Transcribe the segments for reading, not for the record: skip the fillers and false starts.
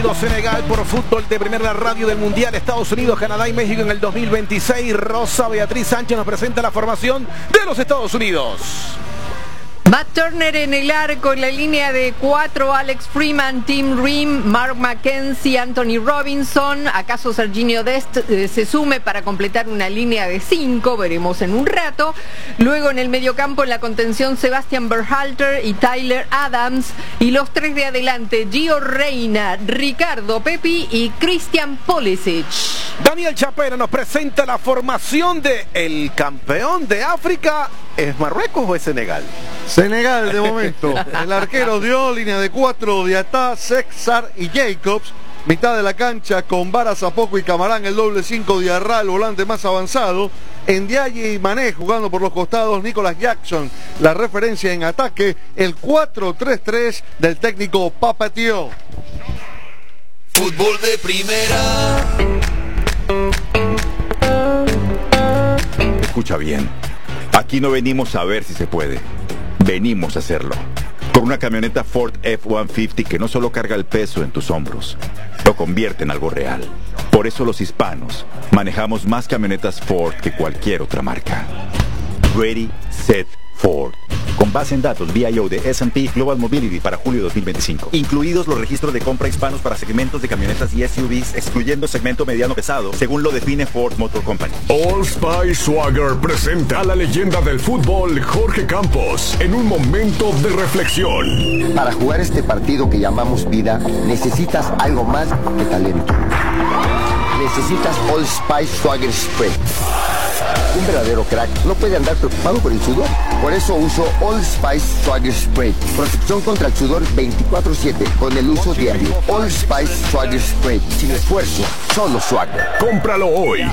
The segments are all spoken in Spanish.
Senegal por fútbol de primera radio del Mundial. Estados Unidos, Canadá y México en el 2026. Rosa Beatriz Sánchez nos presenta la formación de los Estados Unidos. Matt Turner en el arco, en la línea de 4, Alex Freeman, Tim Ream, Mark McKenzie, Anthony Robinson. ¿Acaso Serginho Dest se sume para completar una línea de 5? Veremos en un rato. Luego en el mediocampo, en la contención, Sebastian Berhalter y Tyler Adams. Y los 3 de adelante, Gio Reyna, Ricardo Pepi y Christian Pulisic. Daniel Chapera nos presenta la formación de el campeón de África. ¿Es Marruecos o es Senegal? Senegal de momento. El arquero dio línea de 4, Diatá, Sexar y Jacobs. Mitad de la cancha con Varas, Apoko y Camarán, el doble 5, Diarra, el volante más avanzado. Ndiaye y Mané jugando por los costados, Nicolas Jackson, la referencia en ataque, el 4-3-3 del técnico Papatio. Fútbol de primera. Escucha bien, aquí no venimos a ver si se puede, venimos a hacerlo. Con una camioneta Ford F-150 que no solo carga el peso en tus hombros, lo convierte en algo real. Por eso los hispanos manejamos más camionetas Ford que cualquier otra marca. Ready, Set, Ford. Con base en datos VIO de S&P Global Mobility para julio 2025. Incluidos los registros de compra hispanos para segmentos de camionetas y SUVs, excluyendo segmento mediano pesado, según lo define Ford Motor Company. Old Spice Swagger presenta a la leyenda del fútbol, Jorge Campos, en un momento de reflexión. Para jugar este partido que llamamos vida, necesitas algo más que talento. Necesitas Old Spice Swagger Spray. Un verdadero crack no puede andar preocupado por el sudor. Por eso uso Old Spice Swagger Spray. Protección contra el sudor 24/7 con el uso diario. Old Spice Swagger Spray. Sin esfuerzo, solo swagger. Cómpralo hoy.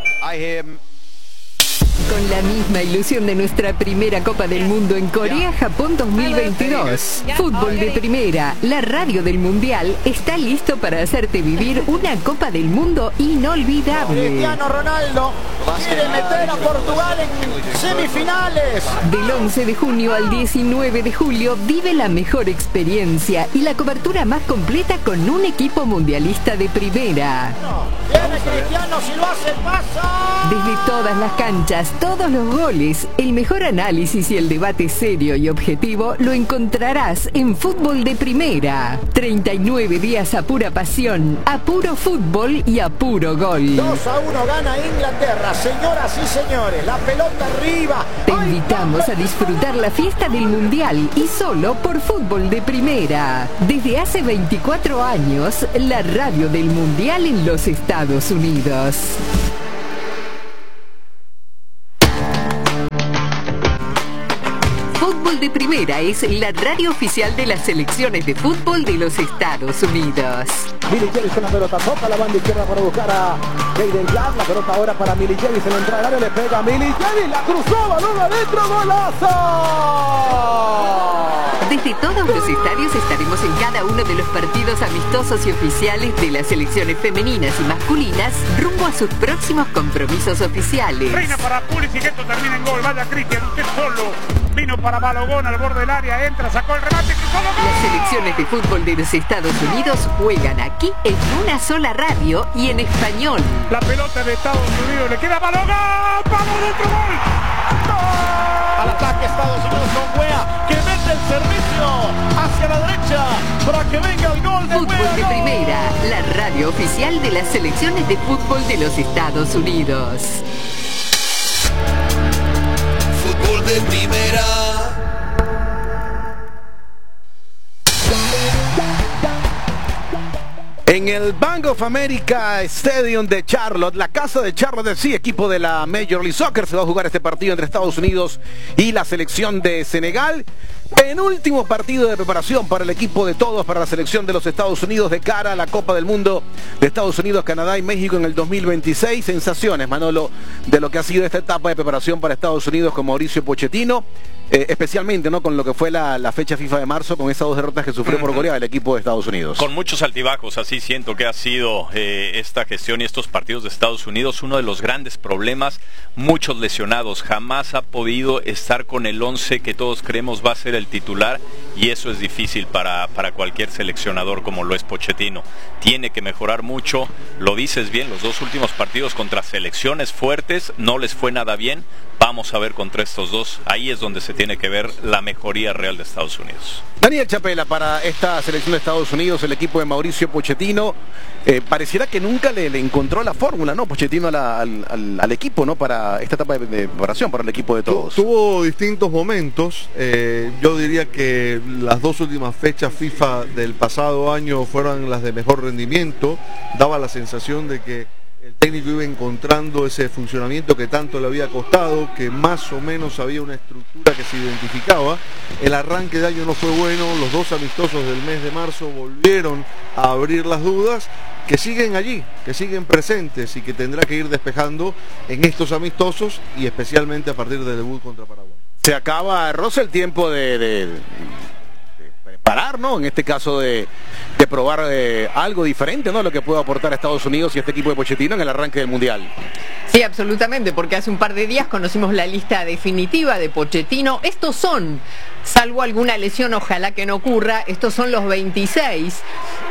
Con la misma ilusión de nuestra primera Copa del Mundo en Corea, Japón 2022. Fútbol de primera, la radio del Mundial, está listo para hacerte vivir una Copa del Mundo inolvidable. Cristiano Ronaldo quiere meter a Portugal en semifinales. Del 11 de junio al 19 de julio, vive la mejor experiencia y la cobertura más completa con un equipo mundialista de primera. Viene Cristiano, si lo hace, pasa. Desde todas las canchas, todos los goles, el mejor análisis y el debate serio y objetivo lo encontrarás en Fútbol de Primera. 39 días a pura pasión, a puro fútbol y a puro gol. 2-1 gana Inglaterra, señoras y señores, la pelota arriba. Te invitamos a disfrutar la fiesta del Mundial y solo por Fútbol de Primera. Desde hace 24 años, la radio del Mundial en los Estados Unidos. Fútbol de Primera es la radio oficial de las selecciones de fútbol de los Estados Unidos. Milly Jervis con la pelota, toca la banda izquierda para buscar a Jayden Clark. La pelota ahora para Milly Jervis en la entrada del área, le pega a Milly Jervis, la cruzó, balón adentro, golazo. Desde todos los estadios estaremos en cada uno de los partidos amistosos y oficiales de las selecciones femeninas y masculinas rumbo a sus próximos compromisos oficiales. Reina para Pulisic, que esto termina en gol. Vaya Cristian, usted solo. Vino para Balogón al borde del área, entra, sacó el remate, cruzó los goles. Las selecciones de fútbol de los Estados Unidos juegan aquí en una sola radio y en español. La pelota de Estados Unidos, le queda a Balogón, ¡vamos, otro gol! ¡Gol! Al ataque Estados Unidos con Wea, que mete el servicio hacia la derecha para que venga el gol de Fútbol Wea. de Primera, la radio oficial de las selecciones de fútbol de los Estados Unidos. Fútbol de primera. En el Bank of America Stadium de Charlotte, la casa de Charlotte FC, equipo de la Major League Soccer, se va a jugar este partido entre Estados Unidos y la selección de Senegal. Penúltimo partido de preparación para el equipo de todos, para la selección de los Estados Unidos de cara a la Copa del Mundo de Estados Unidos, Canadá y México en el 2026. Sensaciones, Manolo, de lo que ha sido esta etapa de preparación para Estados Unidos con Mauricio Pochettino. Especialmente, ¿no?, con lo que fue la fecha FIFA de marzo, con esas 2 derrotas que sufrió por Corea el equipo de Estados Unidos. Con muchos altibajos, así siento que ha sido esta gestión y estos partidos de Estados Unidos. Uno de los grandes problemas, muchos lesionados. Jamás ha podido estar con el 11 que todos creemos va a ser el titular, y eso es difícil para cualquier seleccionador como lo es Pochettino. Tiene que mejorar mucho, lo dices bien, los dos últimos partidos contra selecciones fuertes no les fue nada bien. Vamos a ver contra estos dos, ahí es donde se tiene que ver la mejoría real de Estados Unidos. Daniel Chapela, para esta selección de Estados Unidos, el equipo de Mauricio Pochettino, pareciera que nunca le encontró la fórmula, ¿no? Pochettino al equipo, ¿no? Para esta etapa de preparación, para el equipo de todos. Tuvo distintos momentos, yo diría que las dos últimas fechas FIFA del pasado año fueron las de mejor rendimiento, daba la sensación de que el técnico iba encontrando ese funcionamiento que tanto le había costado, que más o menos había una estructura que se identificaba. El arranque de año no fue bueno, los dos amistosos del mes de marzo volvieron a abrir las dudas, que siguen allí, que siguen presentes y que tendrá que ir despejando en estos amistosos y especialmente a partir del debut contra Paraguay. Se acaba, Rosa, el tiempo de preparar, ¿no? En este caso de probar algo diferente, ¿no? Lo que puede aportar a Estados Unidos y este equipo de Pochettino en el arranque del Mundial. Sí, absolutamente, porque hace un par de días conocimos la lista definitiva de Pochettino. Estos son, salvo alguna lesión, ojalá que no ocurra, estos son los 26.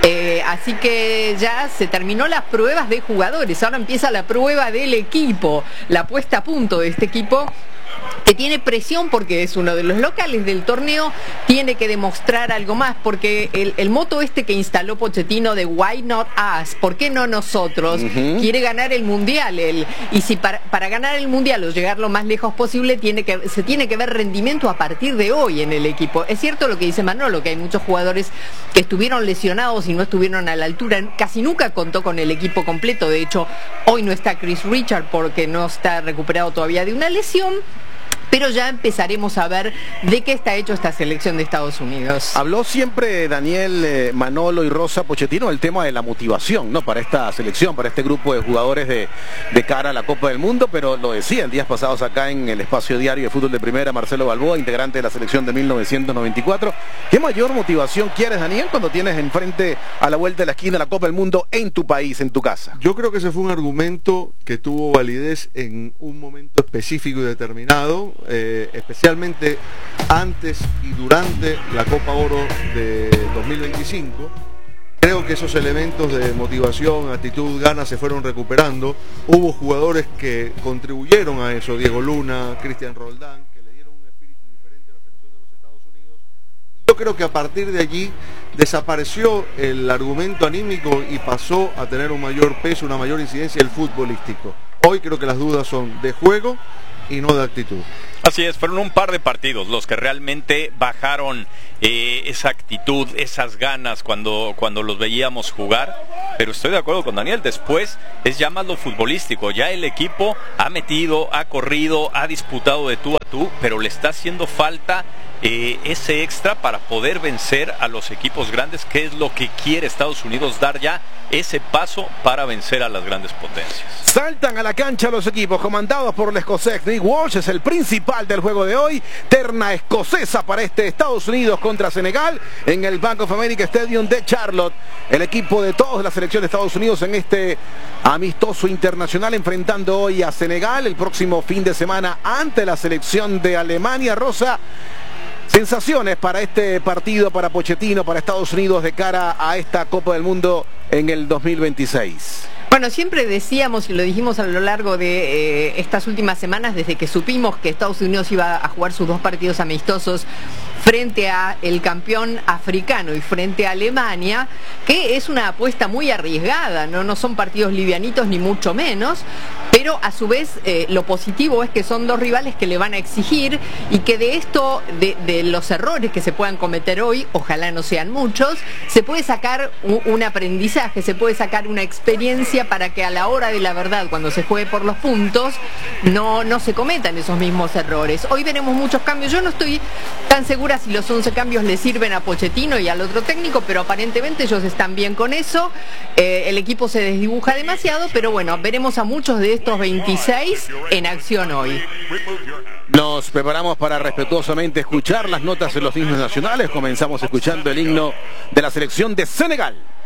Así que ya se terminó las pruebas de jugadores, ahora empieza la prueba del equipo, la puesta a punto de este equipo, que tiene presión porque es uno de los locales del torneo, tiene que demostrar algo más, porque el moto este que instaló Pochettino de why not us, ¿por qué no nosotros? Quiere ganar el Mundial él, y si para ganar el Mundial o llegar lo más lejos posible se tiene que ver rendimiento a partir de hoy en el equipo. Es cierto lo que dice Manolo, que hay muchos jugadores que estuvieron lesionados y no estuvieron a la altura, casi nunca contó con el equipo completo, de hecho hoy no está Chris Richard porque no está recuperado todavía de una lesión. Pero ya empezaremos a ver de qué está hecho esta selección de Estados Unidos. Habló siempre Daniel, Manolo y Rosa Pochettino del tema de la motivación, ¿no? Para esta selección, para este grupo de jugadores de cara a la Copa del Mundo, pero lo decían días pasados acá en el espacio diario de fútbol de primera, Marcelo Balboa, integrante de la selección de 1994. ¿Qué mayor motivación quieres, Daniel, cuando tienes enfrente a la vuelta de la esquina la Copa del Mundo en tu país, en tu casa? Yo creo que ese fue un argumento que tuvo validez en un momento específico y determinado, especialmente antes y durante la Copa Oro de 2025. Creo que esos elementos de motivación, actitud, ganas se fueron recuperando. Hubo jugadores que contribuyeron a eso, Diego Luna, Cristian Roldán, que le dieron un espíritu diferente a la selección de los Estados Unidos. Yo creo que a partir de allí desapareció el argumento anímico y pasó a tener un mayor peso, una mayor incidencia el futbolístico. Hoy creo que las dudas son de juego y no de actitud. Así es, fueron un par de partidos los que realmente bajaron esa actitud, esas ganas cuando los veíamos jugar, pero estoy de acuerdo con Daniel, después es ya más lo futbolístico, ya el equipo ha metido, ha corrido, ha disputado de tú a tú, pero le está haciendo falta ese extra para poder vencer a los equipos grandes, que es lo que quiere Estados Unidos, dar ya ese paso para vencer a las grandes potencias. Saltan a la cancha los equipos comandados por el escocés Nick Walsh, es el principal del juego de hoy. Terna escocesa para este Estados Unidos contra Senegal en el Bank of America Stadium de Charlotte. El equipo de todos de la selección de Estados Unidos en este amistoso internacional, enfrentando hoy a Senegal, el próximo fin de semana ante la selección de Alemania. Rosa, sensaciones para este partido, para Pochettino, para Estados Unidos de cara a esta Copa del Mundo en el 2026. Bueno, siempre decíamos y lo dijimos a lo largo de estas últimas semanas, desde que supimos que Estados Unidos iba a jugar sus dos partidos amistosos frente a el campeón africano y frente a Alemania, que es una apuesta muy arriesgada, no son partidos livianitos ni mucho menos, pero a su vez lo positivo es que son dos rivales que le van a exigir y que de esto, de los errores que se puedan cometer hoy, ojalá no sean muchos, se puede sacar un aprendizaje, se puede sacar una experiencia para que a la hora de la verdad, cuando se juegue por los puntos, no se cometan esos mismos errores. Hoy veremos muchos cambios, yo no estoy tan segura si los 11 cambios le sirven a Pochettino y al otro técnico, pero aparentemente ellos están bien con eso. El equipo se desdibuja demasiado, pero bueno, veremos a muchos de estos 26 en acción hoy. Nos preparamos para respetuosamente escuchar las notas de los himnos nacionales. Comenzamos escuchando el himno de la selección de Senegal.